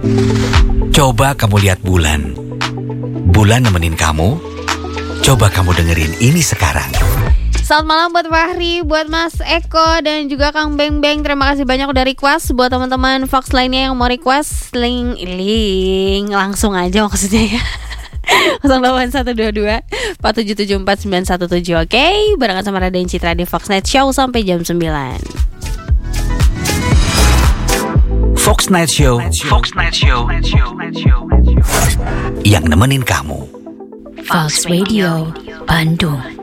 Coba kamu lihat bulan. Bulan nemenin kamu. Coba kamu dengerin ini sekarang. Selamat malam buat Fahri, buat Mas Eko, dan juga Kang Beng Beng. Terima kasih banyak udah request. Buat teman-teman Fox lainnya yang mau request, link langsung aja maksudnya ya. 08122 4774917. Oke, barengan sama Raden Citra di Fox Night Show sampai jam 9. Fox Night Show. Fox Night Show. Yang nemenin kamu. Fox Radio Bandung.